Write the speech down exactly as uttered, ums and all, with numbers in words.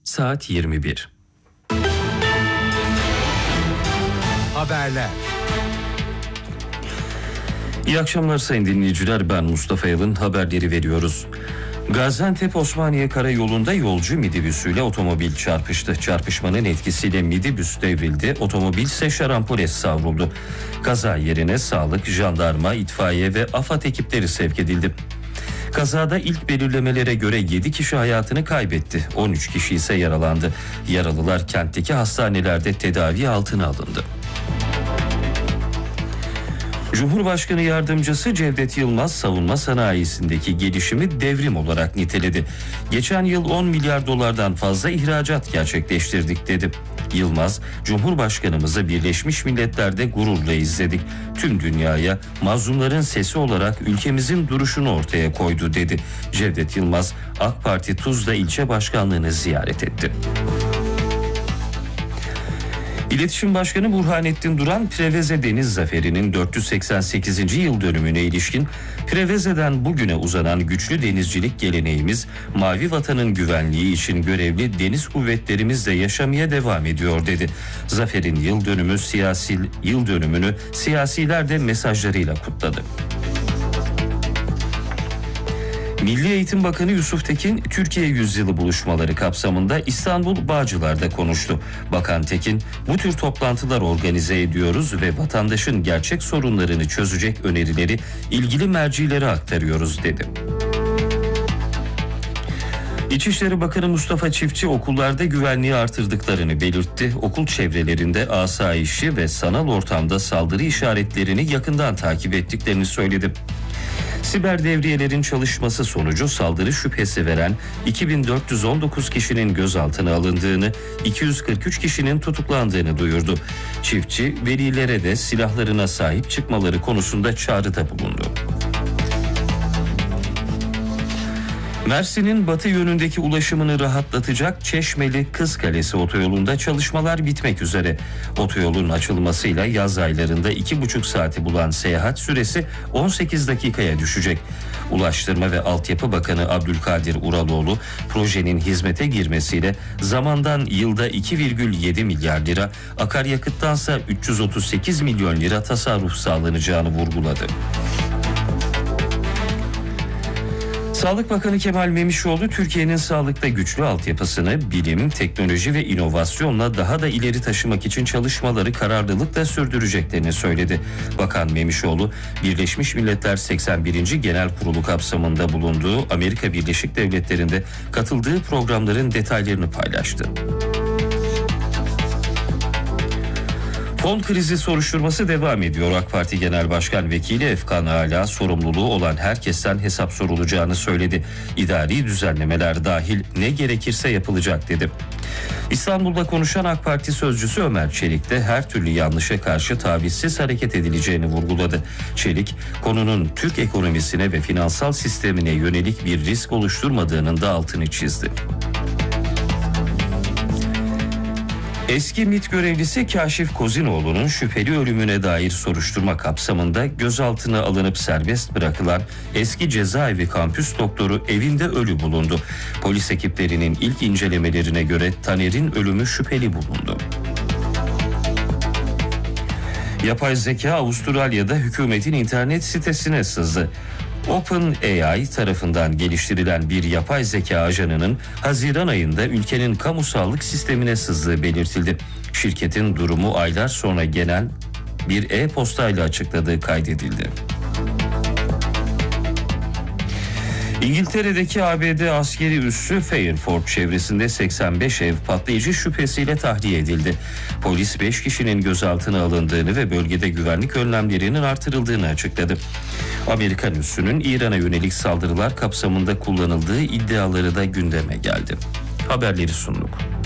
saat yirmi bir. Haberler. İyi akşamlar sayın dinleyiciler, ben Mustafa Yalın, haberleri veriyoruz. Gaziantep Osmaniye Karayolu'nda yolcu midibüsüyle otomobil çarpıştı. Çarpışmanın etkisiyle midibüs devrildi, otomobil ise şarampole savruldu. Kaza yerine sağlık, jandarma, itfaiye ve AFAD ekipleri sevk edildi. Kazada ilk belirlemelere göre yedi kişi hayatını kaybetti, on üç kişi ise yaralandı. Yaralılar kentteki hastanelerde tedavi altına alındı. Cumhurbaşkanı Yardımcısı Cevdet Yılmaz savunma sanayisindeki gelişimi devrim olarak niteledi. Geçen yıl on milyar dolardan fazla ihracat gerçekleştirdik dedi. Yılmaz, Cumhurbaşkanımızı Birleşmiş Milletler'de gururla izledik. Tüm dünyaya mazlumların sesi olarak ülkemizin duruşunu ortaya koydu dedi. Cevdet Yılmaz, AK Parti Tuzla ilçe başkanlığını ziyaret etti. İletişim Başkanı Burhanettin Duran, Preveze Deniz Zaferi'nin dört yüz seksen sekizinci yıl dönümüne ilişkin Preveze'den bugüne uzanan güçlü denizcilik geleneğimiz, Mavi Vatan'ın güvenliği için görevli deniz kuvvetlerimizle yaşamaya devam ediyor dedi. Zafer'in yıl dönümü siyasi yıl dönümünü siyasiler de mesajlarıyla kutladı. Milli Eğitim Bakanı Yusuf Tekin, Türkiye Yüzyılı buluşmaları kapsamında İstanbul Bağcılar'da konuştu. Bakan Tekin, bu tür toplantılar organize ediyoruz ve vatandaşın gerçek sorunlarını çözecek önerileri ilgili mercilere aktarıyoruz dedi. İçişleri Bakanı Mustafa Çiftçi okullarda güvenliği artırdıklarını belirtti. Okul çevrelerinde asayişi ve sanal ortamda saldırı işaretlerini yakından takip ettiklerini söyledi. Siber devriyelerin çalışması sonucu saldırı şüphesi veren iki bin dört yüz on dokuz kişinin gözaltına alındığını, iki yüz kırk üç kişinin tutuklandığını duyurdu. Çiftçi, velilere de silahlarına sahip çıkmaları konusunda çağrıda bulundu. Mersin'in batı yönündeki ulaşımını rahatlatacak Çeşmeli Kızkalesi otoyolunda çalışmalar bitmek üzere. Otoyolun açılmasıyla yaz aylarında iki buçuk saati bulan seyahat süresi on sekiz dakikaya düşecek. Ulaştırma ve Altyapı Bakanı Abdülkadir Uraloğlu, projenin hizmete girmesiyle zamandan yılda iki virgül yedi milyar lira, akaryakıttansa üç yüz otuz sekiz milyon lira tasarruf sağlanacağını vurguladı. Sağlık Bakanı Kemal Memişoğlu, Türkiye'nin sağlıkta güçlü altyapısını bilim, teknoloji ve inovasyonla daha da ileri taşımak için çalışmaları kararlılıkla sürdüreceklerini söyledi. Bakan Memişoğlu, Birleşmiş Milletler seksen birinci Genel Kurulu kapsamında bulunduğu Amerika Birleşik Devletleri'nde katıldığı programların detaylarını paylaştı. Fon krizi soruşturması devam ediyor. AK Parti Genel Başkan Vekili Efkan Ala, sorumluluğu olan herkesten hesap sorulacağını söyledi. İdari düzenlemeler dahil ne gerekirse yapılacak dedi. İstanbul'da konuşan AK Parti sözcüsü Ömer Çelik de her türlü yanlışa karşı tavizsiz hareket edileceğini vurguladı. Çelik, konunun Türk ekonomisine ve finansal sistemine yönelik bir risk oluşturmadığının da altını çizdi. Eski MİT görevlisi Kaşif Kozinoğlu'nun şüpheli ölümüne dair soruşturma kapsamında gözaltına alınıp serbest bırakılan eski cezaevi kampüs doktoru evinde ölü bulundu. Polis ekiplerinin ilk incelemelerine göre Taner'in ölümü şüpheli bulundu. Yapay zeka Avustralya'da hükümetin internet sitesine sızdı. OpenAI tarafından geliştirilen bir yapay zeka ajanının Haziran ayında ülkenin kamu sağlık sistemine sızdığı belirtildi. Şirketin durumu aylar sonra genel bir e-postayla açıkladığı kaydedildi. İngiltere'deki A B D askeri üssü Fairford çevresinde seksen beş ev patlayıcı şüphesiyle tahliye edildi. Polis beş kişinin gözaltına alındığını ve bölgede güvenlik önlemlerinin artırıldığını açıkladı. Amerikan üssünün İran'a yönelik saldırılar kapsamında kullanıldığı iddiaları da gündeme geldi. Haberleri sunduk.